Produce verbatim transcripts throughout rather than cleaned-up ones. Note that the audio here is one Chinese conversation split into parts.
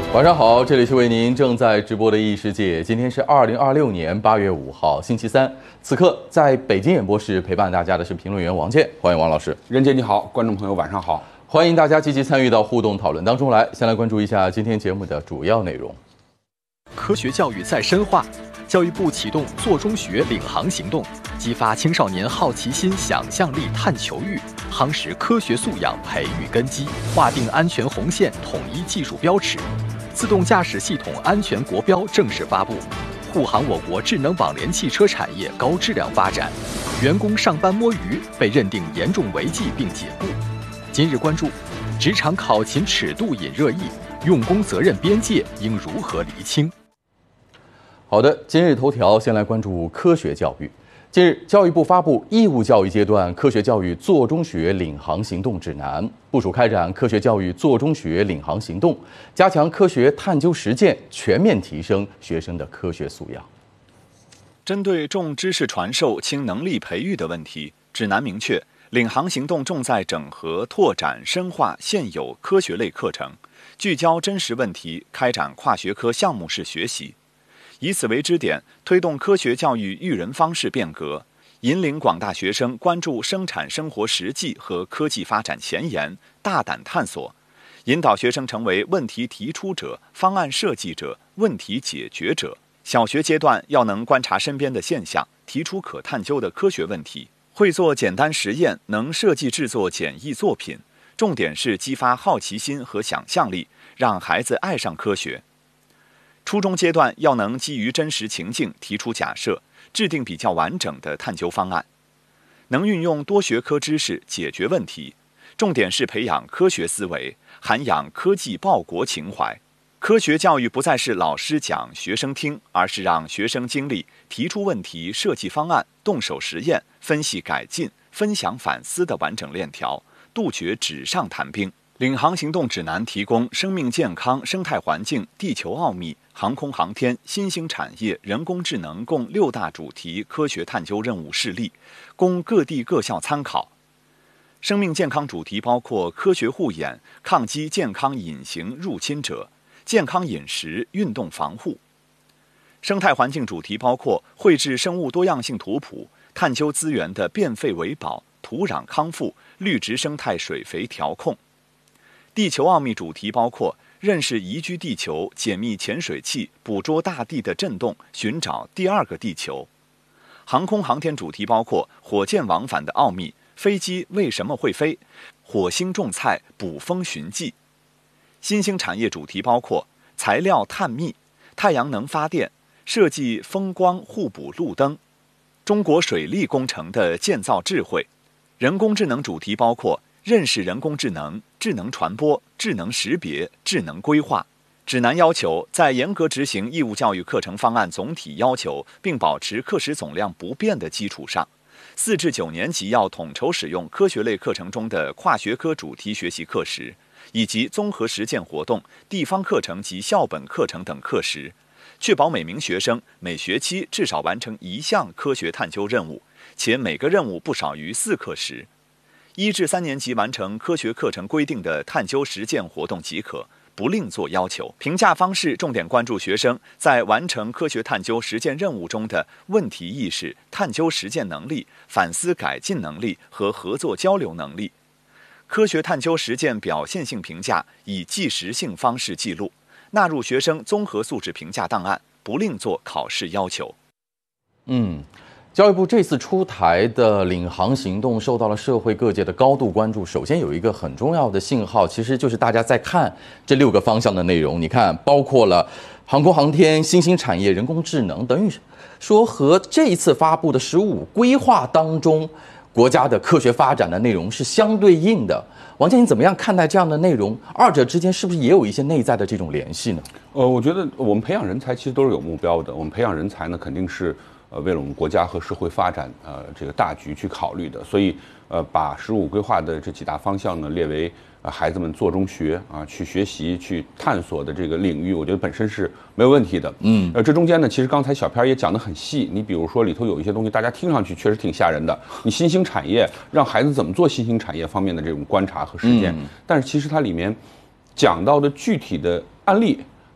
晚上好，这里是为您正在直播的异世界。今天是二零二六年八月五号，星期三。此刻在北京演播室陪伴大家的是评论员王健，欢迎王老师。 任杰你好，观众朋友晚上好， 欢迎大家积极参与到互动讨论当中来。先来关注一下今天节目的主要内容。 科学教育在深化，教育部启动做中学领航行动，激发青少年好奇心、想象力、探求欲，夯实科学素养，培育根基，划定安全红线，统一技术标尺。自动驾驶系统安全国标正式发布，护航我国智能网联汽车产业高质量发展。员工上班摸鱼被认定严重违纪并解雇。今日关注：职场考勤尺度引热议，用工责任边界应如何厘清？ 好的，今日头条先来关注科学教育。近日，教育部发布义务教育阶段科学教育做中学领航行动指南，部署开展科学教育做中学领航行动，加强科学探究实践，全面提升学生的科学素养。 针对重知识传授、轻能力培育的问题，指南明确，领航行动重在整合、拓展、深化现有科学类课程，聚焦真实问题，开展跨学科项目式学习。以此为支点，推动科学教育育人方式变革，引领广大学生关注生产生活实际和科技发展前沿，大胆探索，引导学生成为问题提出者、方案设计者、问题解决者。小学阶段要能观察身边的现象，提出可探究的科学问题，会做简单实验，能设计制作简易作品。重点是激发好奇心和想象力，让孩子爱上科学。初中阶段要能基于真实情境提出假设，制定比较完整的探究方案，能运用多学科知识解决问题。重点是培养科学思维，涵养科技报国情怀。科学教育不再是老师讲学生听，而是让学生经历提出问题、设计方案、动手实验、分析改进、分享反思的完整链条，杜绝纸上谈兵。领航行动指南提供生命健康、生态环境、地球奥秘、航空航天、新兴产业、人工智能共六大主题科学探究任务示例，供各地各校参考。生命健康主题包括科学护眼、抗击健康隐形入侵者、健康饮食、运动防护。生态环境主题包括绘制生物多样性图谱，探究资源的变废为宝、土壤康复、绿植生态水肥调控。地球奥秘主题包括认识宜居地球、解密潜水器、捕捉大地的震动、寻找第二个地球。航空航天主题包括火箭往返的奥秘、飞机为什么会飞、火星种菜、捕风寻迹。新兴产业主题包括材料探秘、太阳能发电、设计风光互补路灯、中国水利工程的建造智慧。人工智能主题包括认识人工智能、智能传播、智能识别、智能规划。指南要求，在严格执行义务教育课程方案总体要求，并保持课时总量不变的基础上，四至九年级要统筹使用科学类课程中的跨学科主题学习课时，以及综合实践活动、地方课程及校本课程等课时，确保每名学生每学期至少完成一项科学探究任务，且每个任务不少于四课时。一至三年级完成科学课程规定的探究实践活动即可，不另作要求。评价方式重点关注学生在完成科学探究实践任务中的问题意识、探究实践能力、反思改进能力和合作交流能力。科学探究实践表现性评价以即时性方式记录，纳入学生综合素质评价档案，不另作考试要求。 嗯。教育部这次出台的领航行动受到了社会各界的高度关注。首先有一个很重要的信号，其实就是大家在看这六个方向的内容。你看，包括了航空航天、新兴产业、人工智能，等于说和这一次发布的“十五”规划当中国家的科学发展的内容是相对应的。王健，你怎么样看待这样的内容？二者之间是不是也有一些内在的这种联系呢？ 呃，我觉得我们培养人才其实都是有目标的。我们培养人才呢，肯定是呃，为了我们国家和社会发展呃这个大局去考虑的，所以呃把“十五”规划的这几大方向呢列为呃孩子们做中学啊去学习去探索的这个领域，我觉得本身是没有问题的。嗯，呃这中间呢，其实刚才小片也讲得很细，你比如说里头有一些东西，大家听上去确实挺吓人的。你新兴产业让孩子怎么做新兴产业方面的这种观察和实践，嗯、但是其实它里面讲到的具体的案例。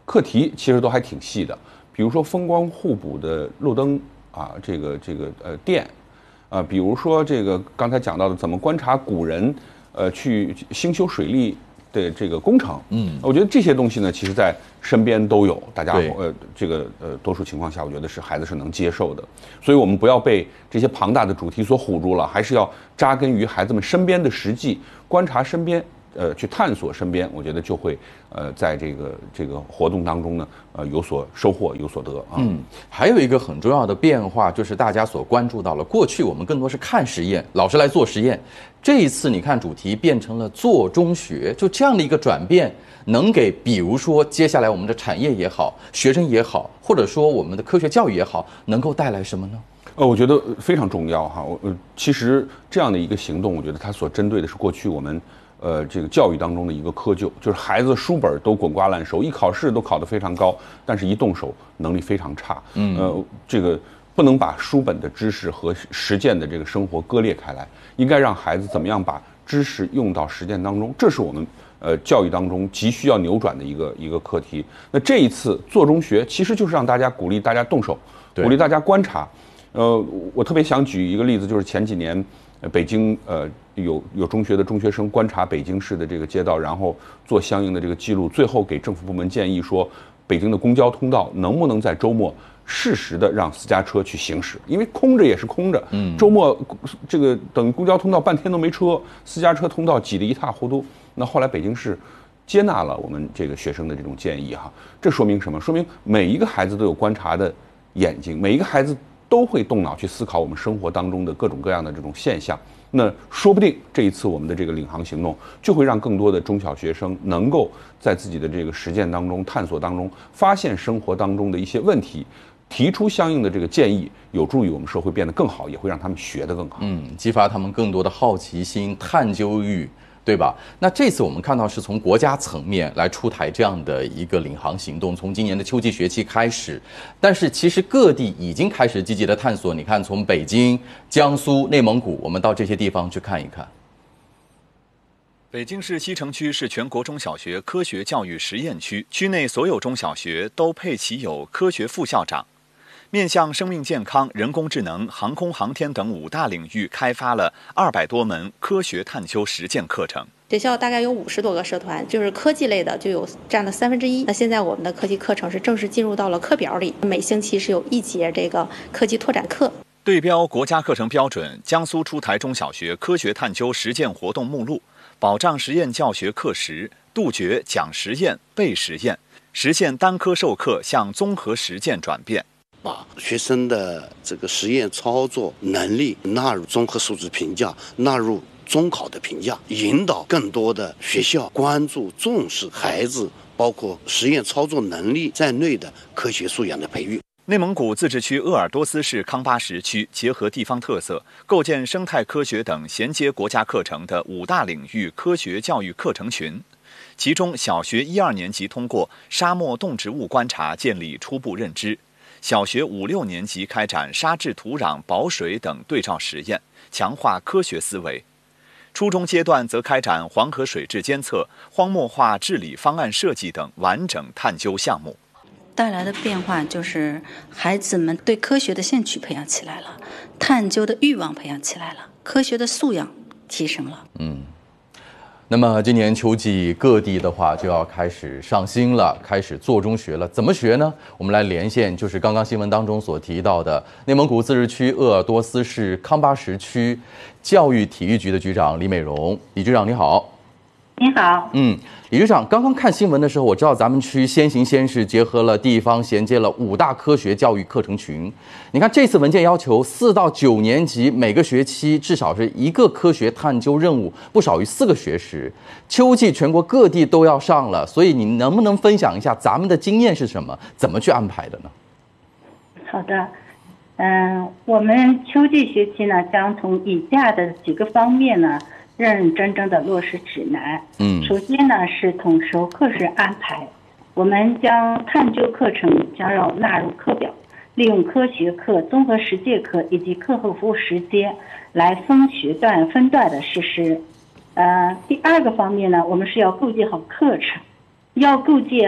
课题其实都还挺细的，比如说风光互补的路灯啊，这个这个呃电，啊，比如说这个刚才讲到的怎么观察古人，呃，去兴修水利的这个工程，嗯，我觉得这些东西呢，其实在身边都有，大家呃这个呃多数情况下，我觉得是孩子是能接受的，所以我们不要被这些庞大的主题所唬住了，还是要扎根于孩子们身边的实际，观察身边。呃，去探索身边，我觉得就会呃，在这个这个活动当中呢，呃，有所收获，有所得啊。 嗯，还有一个很重要的变化，就是大家所关注到了，过去我们更多是看实验，老师来做实验，这一次你看主题变成了做中学，就这样的一个转变，能给比如说接下来我们的产业也好，学生也好，或者说我们的科学教育也好，能够带来什么呢？ 呃，我觉得非常重要哈。我呃，其实这样的一个行动，我觉得它所针对的是过去我们。呃，这个教育当中的一个窠臼，就是孩子书本都滚瓜烂熟，一考试都考得非常高，但是一动手能力非常差。嗯，呃，这个不能把书本的知识和实践的这个生活割裂开来，应该让孩子怎么样把知识用到实践当中，这是我们呃教育当中急需要扭转的一个一个课题。那这一次做中学，其实就是让大家鼓励大家动手，鼓励大家观察。呃，我特别想举一个例子，就是前几年。北京呃有有中学的中学生观察北京市的这个街道，然后做相应的这个记录，最后给政府部门建议说，北京的公交通道能不能在周末适时的让私家车去行驶，因为空着也是空着，嗯，周末这个等公交通道半天都没车，私家车通道挤得一塌糊涂。那后来北京市接纳了我们这个学生的这种建议哈，这说明什么？说明每一个孩子都有观察的眼睛，每一个孩子。都会动脑去思考我们生活当中的各种各样的这种现象，那说不定这一次我们的这个领航行动就会让更多的中小学生能够在自己的这个实践当中、探索当中发现生活当中的一些问题，提出相应的这个建议，有助于我们社会变得更好，也会让他们学得更好。 嗯，激发他们更多的好奇心、探究欲。对吧？那这次我们看到是从国家层面来出台这样的一个领航行动，从今年的秋季学期开始，但是其实各地已经开始积极的探索。你看，从北京、江苏、内蒙古，我们到这些地方去看一看。 北京市西城区是全国中小学科学教育实验区，区内所有中小学都配齐有科学副校长。面向生命健康、人工智能、航空航天等五大领域，开发了二百多门科学探究实践课程。 学校大概有五十多个社团，就是科技类的就有占了三分之一。那现在我们的科技课程是正式进入到了课表里，每星期是有一节这个科技拓展课。 对标国家课程标准，江苏出台中小学科学探究实践活动目录，保障实验教学课时，杜绝讲实验、背实验，实现单科授课向综合实践转变。 把学生的这个实验操作能力纳入综合素质评价，纳入中考的评价，引导更多的学校关注重视孩子包括实验操作能力在内的科学素养的培育。 内蒙古自治区鄂尔多斯市康巴什区结合地方特色，构建生态科学等衔接国家课程的五大领域科学教育课程群，其中小学一二年级通过沙漠动植物观察建立初步认知，小学五六年级开展沙质土壤、保水等对照实验，强化科学思维。初中阶段则开展黄河水质监测、荒漠化治理方案设计等完整探究项目。 带来的变化就是孩子们对科学的兴趣培养起来了，探究的欲望培养起来了，科学的素养提升了。 嗯。那么今年秋季各地的话就要开始上新了，开始做中学了。怎么学呢？我们来连线，就是刚刚新闻当中所提到的内蒙古自治区鄂尔多斯市康巴什区教育体育局的局长李美荣。李局长你好。 你好。 嗯，李局长，刚刚看新闻的时候，我知道咱们区先行先试，结合了地方，衔接了五大科学教育课程群。你看这次文件要求四到九年级每个学期至少是一个科学探究任务，不少于四个学时。秋季全国各地都要上了，所以你能不能分享一下咱们的经验是什么，怎么去安排的呢？ 好的，嗯，我们秋季学期呢，将从以下的几个方面呢，认认真真的落实指南。嗯，首先呢是统筹课时安排，我们将探究课程将要纳入课表，利用科学课、综合实践课以及课后服务时间来分学段分段的实施。呃，第二个方面呢，我们是要构建好课程，要构建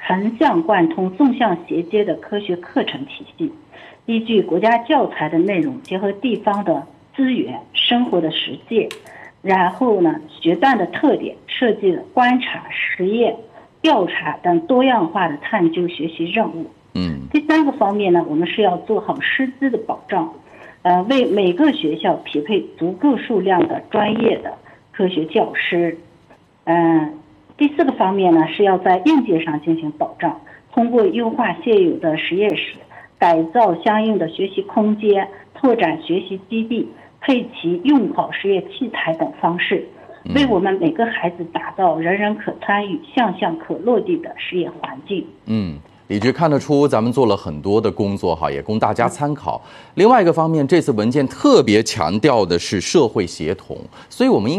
横向贯通、纵向衔接的科学课程体系，依据国家教材的内容，结合地方的资源、生活的实践，然后呢，学段的特点，设计了观察、实验、调查等多样化的探究学习任务。 嗯， 第三个方面呢，我们是要做好师资的保障，呃，为每个学校匹配足够数量的专业的科学教师。嗯、呃，第四个方面呢，是要在硬件上进行保障，通过优化现有的实验室，改造相应的学习空间，拓展学习基地，配齐用好实验器材等方式，为我们每个孩子打造人人可参与、项项可落地的实验环境。 嗯。李局看得出，咱们做了很多的工作哈，也供大家参考。另外一个方面，这次文件特别强调的是社会协同，所以我们应